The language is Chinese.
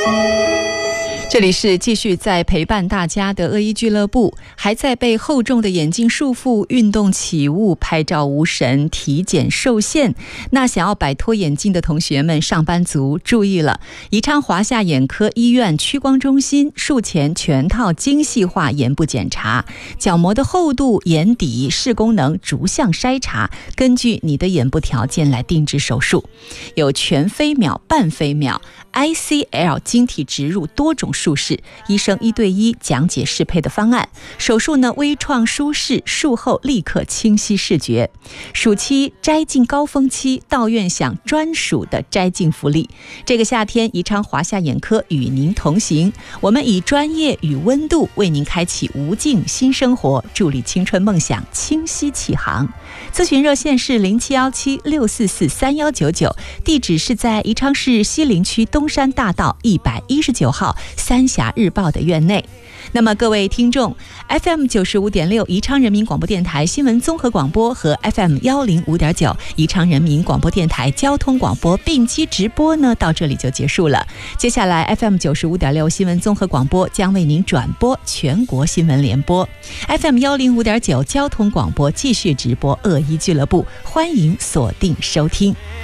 这里是继续在陪伴大家的恶意俱乐部，还在被厚重的眼镜束缚，运动起雾，拍照无神，体检受限。那想要摆脱眼镜的同学们，上班族注意了，宜昌华夏眼科医院屈光中心术前全套精细化眼部检查，角膜的厚度、眼底、视功能逐项筛查，根据你的眼部条件来定制手术，有全飞秒、半飞秒、ICL 晶体植入多种术式，医生1对1讲解适配的方案。手术呢微创舒适，术后立刻清晰视觉。暑期摘镜高峰期，到院享专属的摘镜福利。这个夏天，宜昌华夏眼科与您同行，我们以专业与温度为您开启无尽新生活，助力青春梦想清晰启航。咨询热线是0717644399，地址是在宜昌市西陵区东山大道119号三峡日报的院内。那么各位听众， FM 95.6 宜昌人民广播电台新闻综合广播和 FM 105.9 宜昌人民广播电台交通广播并机直播呢，到这里就结束了。接下来 FM 95.6 新闻综合广播将为您转播全国新闻联播， FM 105.9 交通广播继续直播恶意俱乐部，欢迎锁定收听。